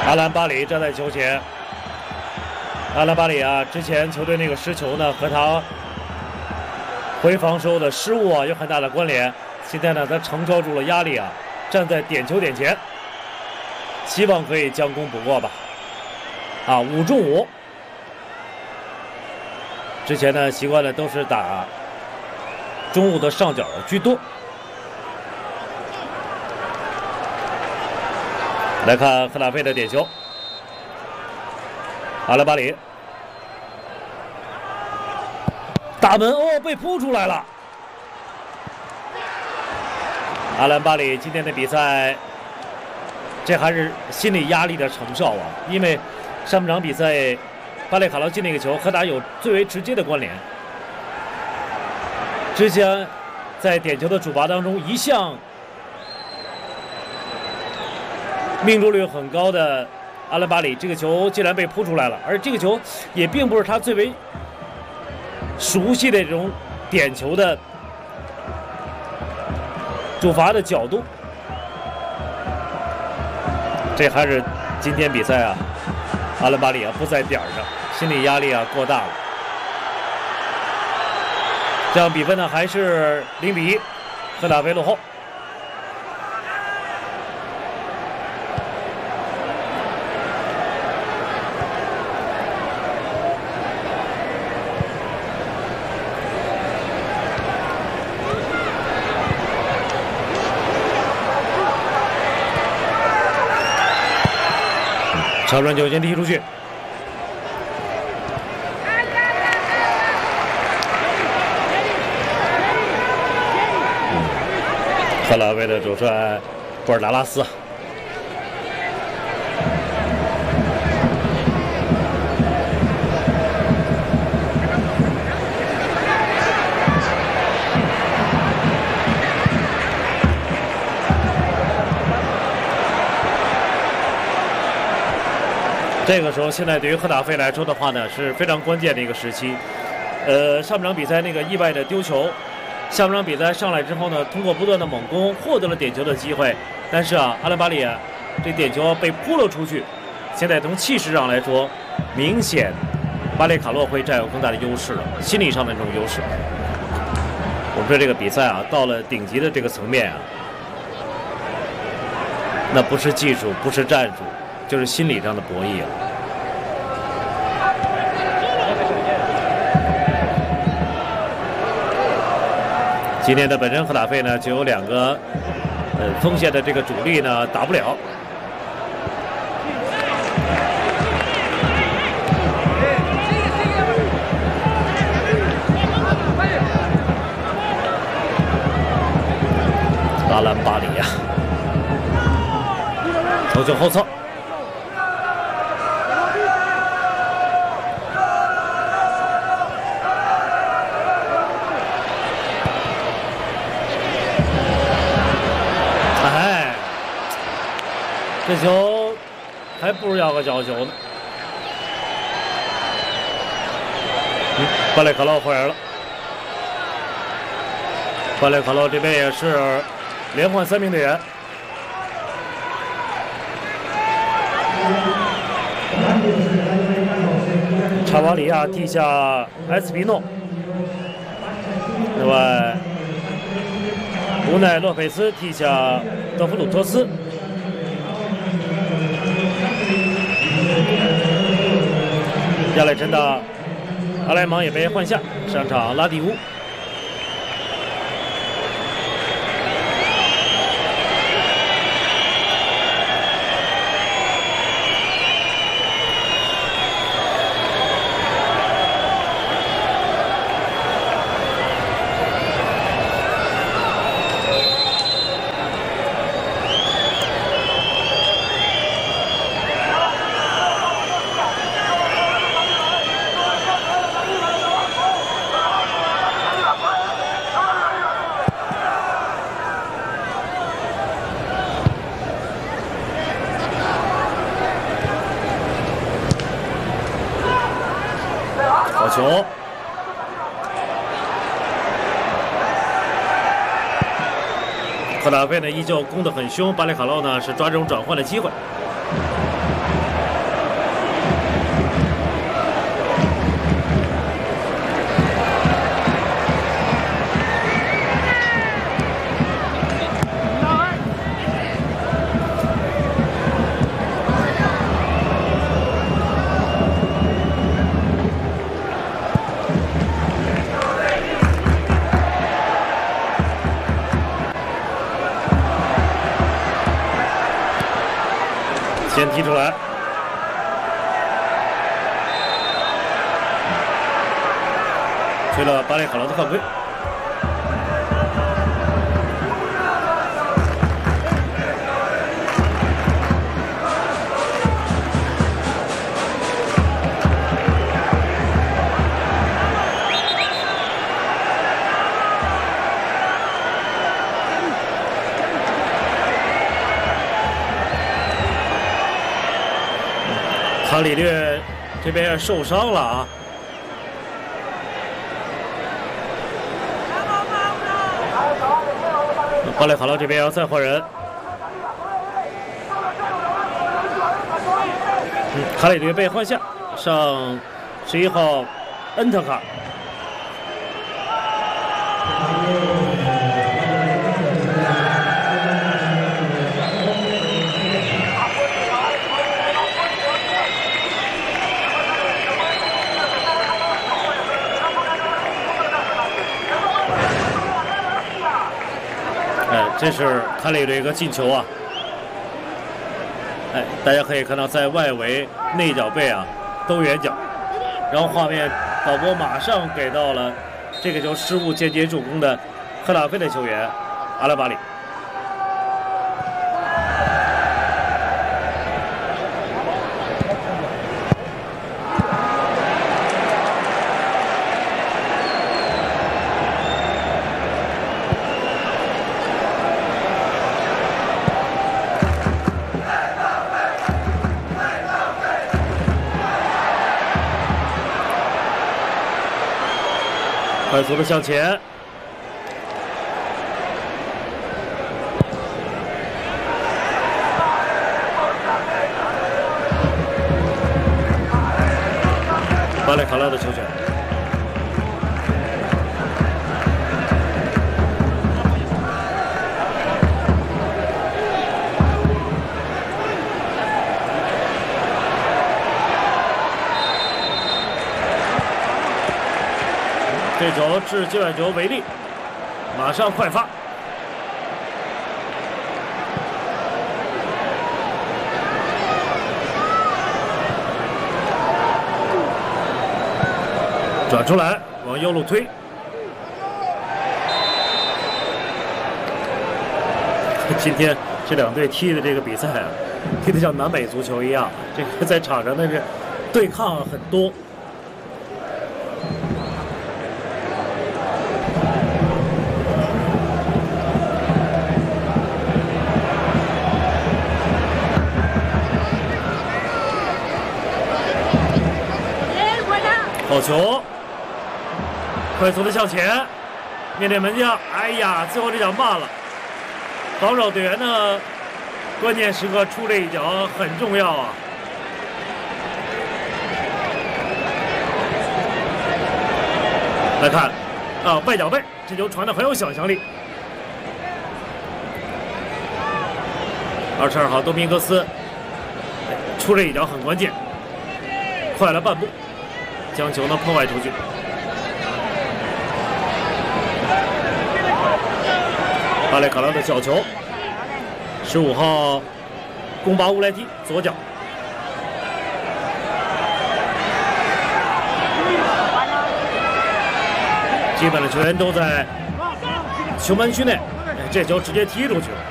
阿兰巴里站在球前。阿兰巴里啊，之前球队那个失球呢，和他回防时候的失误啊有很大的关联。现在呢，他承受住了压力啊，站在点球点前，希望可以将功补过吧。啊，5中5。之前呢，习惯的都是打中路的上角居多。来看赫塔费的点球，阿兰巴里大门哦，被扑出来了。阿兰巴里今天的比赛，这还是心理压力的承受啊，因为上半场比赛巴列卡劳进那个球和他有最为直接的关联。之前在点球的主罚当中，一向命中率很高的阿兰巴里，这个球竟然被扑出来了，而这个球也并不是他最为熟悉的这种点球的主罚的角度。这还是今天比赛啊，阿兰巴里啊不在点上，心理压力啊过大了。这样比分呢还是0比1，赫塔费落后。长传球先踢出去，赫拉维的主帅博尔达拉斯。这个时候，现在对于赫塔费来说的话呢，是非常关键的一个时期。上半场比赛那个意外的丢球，下半场比赛上来之后呢，通过不断的猛攻获得了点球的机会。但是啊，阿兰巴里这点球被扑了出去。现在从气势上来说，明显巴列卡洛会占有更大的优势了，心理上的这种优势。我们说这个比赛啊，到了顶级的这个层面啊，那不是技术，不是战术。就是心理上的博弈了。今天的本身赫塔费呢，就有2个锋线的这个主力呢打不了。阿兰巴里呀，头球后侧。这球还不如要个角球呢。巴列卡洛回来了，巴列卡洛这边也是连换3名队员。查瓦里亚替下埃斯皮诺，另外乌奈洛佩斯替下德弗鲁托斯。亚历山大阿莱芒也被换下，上场拉蒂乌。好球！赫塔费呢依旧攻得很凶，巴列卡洛呢是抓这种转换的机会。 先踢出来。吹了巴列卡劳的犯规。卡里略这边受伤了啊。巴列卡劳这边要再换人。卡里略被换下，上11号恩特卡。这是卡里的一个进球啊！大家可以看到，在外围内脚背啊兜远角，然后画面导播马上给到了这个球失误间接助攻的赫塔费的球员阿拉巴里。快速的向前，巴列卡劳的球权。这球置界外球为例，马上快发。转出来，往右路推。今天这两队踢的这个比赛啊，踢得像南美足球一样，这个在场上的是对抗很多。好球，快速的向前，面对门将，哎呀，最后这脚慢了。防守队员呢，关键时刻出这一脚很重要啊。来看，外脚背，这球传的很有想象力。22号多明戈斯出这一脚很关键，快了半步。将球呢破坏出去，巴列卡劳的小球，15号贡巴乌莱蒂左脚，基本的球员都在球门区内，这球直接踢出去了。